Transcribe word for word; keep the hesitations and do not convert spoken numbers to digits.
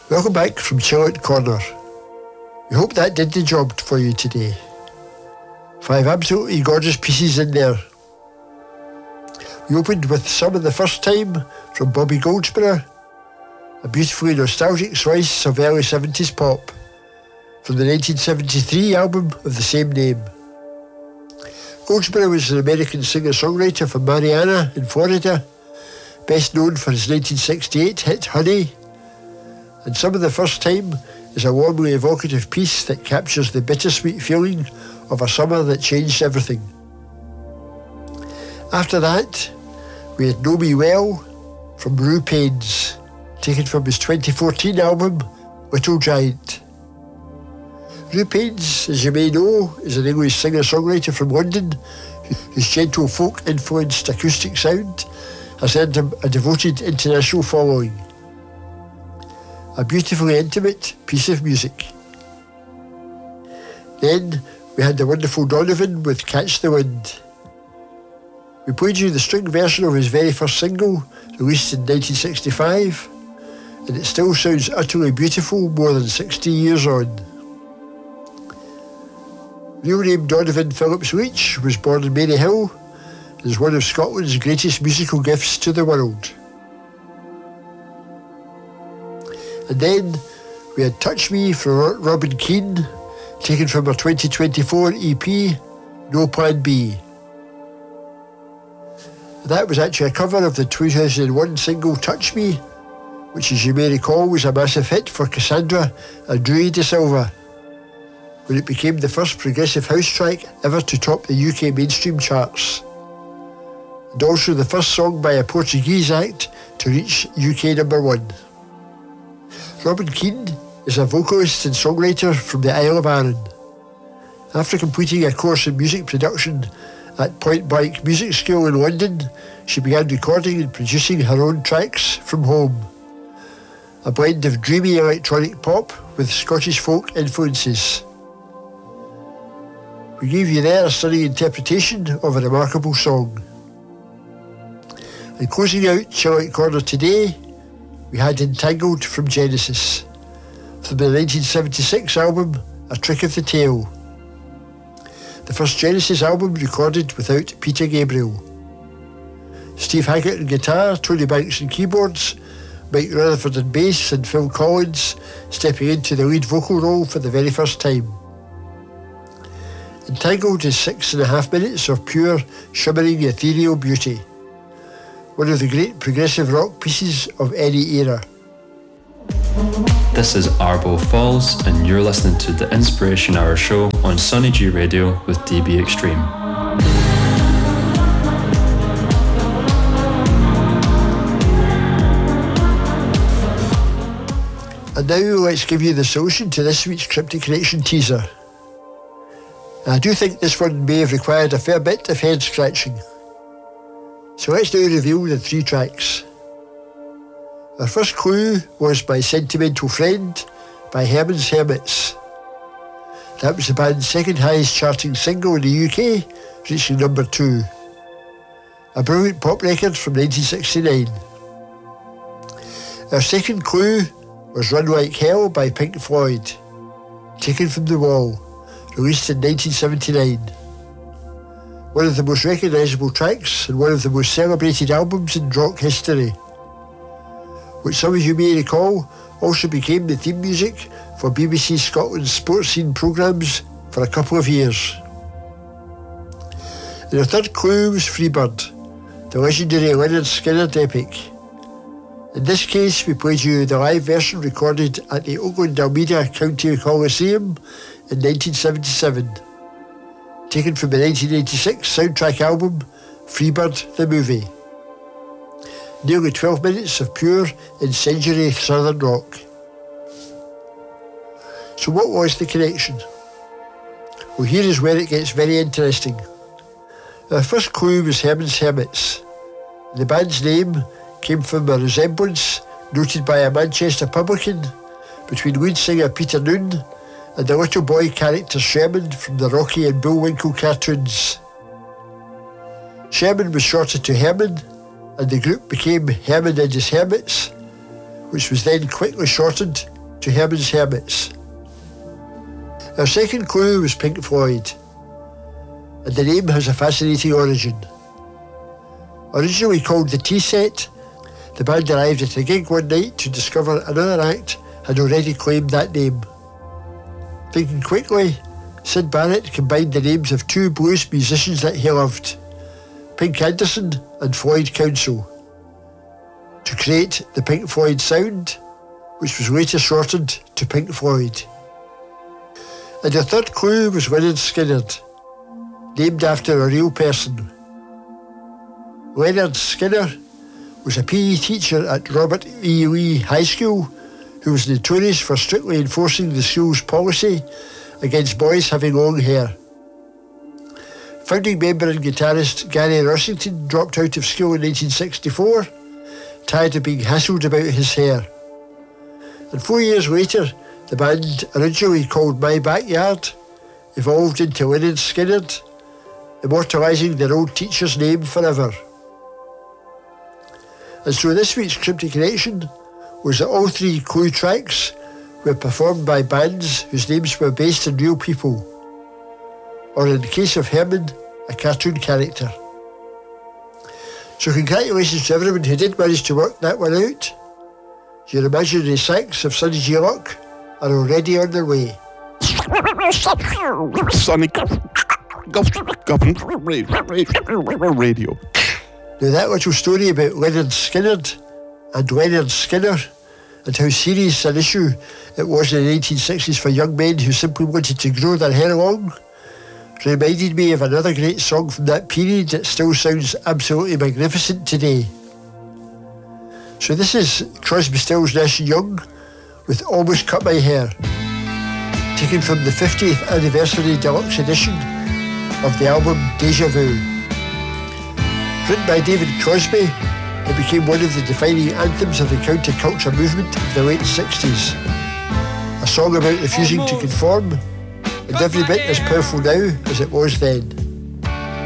Welcome back from Chill Out Corner. We hope that did the job for you today. Five absolutely gorgeous pieces in there. We opened with Some of the First Time from Bobby Goldsboro, a beautifully nostalgic slice of early seventies pop from the nineteen seventy-three album of the same name. Goldsboro was an American singer-songwriter from Marianna in Florida, best known for his nineteen sixty-eight hit Honey, and Some of the First Time is a warmly evocative piece that captures the bittersweet feeling of a summer that changed everything. After that, we had Know Me Well from Rue Pains, taken from his twenty fourteen album, Little Giant. Rue Pains, as you may know, is an English singer-songwriter from London whose gentle folk-influenced acoustic sound has earned him a devoted international following. A beautifully intimate piece of music. Then we had the wonderful Donovan with Catch the Wind. We played you the string version of his very first single, released in nineteen sixty-five, and it still sounds utterly beautiful more than sixty years on. Real name Donovan Phillips Leach was born in Maryhill and is one of Scotland's greatest musical gifts to the world. And then we had Touch Me from Robin Keane, taken from her twenty twenty-four E P, No Plan B. That was actually a cover of the two thousand one single Touch Me, which, as you may recall, was a massive hit for Cassandra and Rui de Silva, when it became the first progressive house track ever to top the U K mainstream charts, and also the first song by a Portuguese act to reach U K number one. Robin Keane is a vocalist and songwriter from the Isle of Arran. After completing a course in music production at Point Blank Music School in London, she began recording and producing her own tracks from home. A blend of dreamy electronic pop with Scottish folk influences. We gave you there a stunning interpretation of a remarkable song. And closing out Chill Out Corner today, we had Entangled from Genesis, from the nineteen seventy-six album A Trick of the Tail, the first Genesis album recorded without Peter Gabriel. Steve Hackett on guitar, Tony Banks on keyboards, Mike Rutherford on bass, and Phil Collins stepping into the lead vocal role for the very first time. Entangled is six and a half minutes of pure, shimmering, ethereal beauty. One of the great progressive rock pieces of any era. This is Arbo Falls, and you're listening to the Inspiration Hour show on Sonny G Radio with D B Extreme. And now let's give you the solution to this week's Cryptic Connection teaser. I do think this one may have required a fair bit of head scratching. So let's now reveal the three tracks. Our first clue was My Sentimental Friend by Herman's Hermits. That was the band's second highest charting single in the U K, reaching number two. A brilliant pop record from nineteen sixty-nine. Our second clue was Run Like Hell by Pink Floyd, taken from The Wall, released in nineteen seventy-nine. One of the most recognisable tracks and one of the most celebrated albums in rock history, which some of you may recall also became the theme music for B B C Scotland's sports scene programmes for a couple of years. And our third clue was Freebird, the legendary Lynyrd Skynyrd epic. In this case, we played you the live version recorded at the Oakland Almeida County Coliseum in nineteen seventy-seven, taken from the nineteen eighty-six soundtrack album Freebird the Movie. Nearly twelve minutes of pure, incendiary southern rock. So what was the connection? Well, here is where it gets very interesting. Our first clue was Herman's Hermits. The band's name came from a resemblance noted by a Manchester publican between lead singer Peter Noone and the little boy character Sherman from the Rocky and Bullwinkle cartoons. Sherman was shortened to Herman, and the group became Herman and his Hermits, which was then quickly shortened to Herman's Hermits. Our second clue was Pink Floyd, and the name has a fascinating origin. Originally called the Tea Set, the band arrived at a gig one night to discover another act had already claimed that name. Thinking quickly, Syd Barrett combined the names of two blues musicians that he loved, Pink Anderson and Floyd Council, to create the Pink Floyd sound, which was later shortened to Pink Floyd. And the third clue was Lynyrd Skynyrd, named after a real person. Lynyrd Skynyrd was a P E teacher at Robert E. Lee High School who was notorious for strictly enforcing the school's policy against boys having long hair. Founding member and guitarist Gary Rossington dropped out of school in nineteen sixty-four, tired of being hassled about his hair. And four years later, the band, originally called My Backyard, evolved into Lynyrd Skynyrd, immortalising their old teacher's name forever. And so this week's Cryptic Connection was that all three clue tracks were performed by bands whose names were based on real people, or in the case of Herman, a cartoon character. So congratulations to everyone who did manage to work that one out. Your imaginary sacks of Sonny G. Luck are already on their way. Sonny Radio. Now that little story about Lynyrd Skynyrd and Lynyrd Skinner and how serious an issue it was in the nineteen sixties for young men who simply wanted to grow their hair long reminded me of another great song from that period that still sounds absolutely magnificent today. So this is Crosby, Stills, Nash and Young with Almost Cut My Hair, taken from the fiftieth anniversary deluxe edition of the album Deja Vu. Written by David Crosby, it became one of the defining anthems of the counterculture movement of the late sixties. A song about refusing to conform, and every bit as powerful now as it was then.